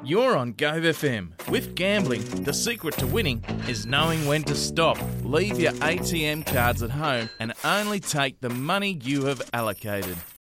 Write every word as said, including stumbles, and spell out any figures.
You're on Gove F M. With gambling, the secret to winning is knowing when to stop. Leave your A T M cards at home and only take the money you have allocated.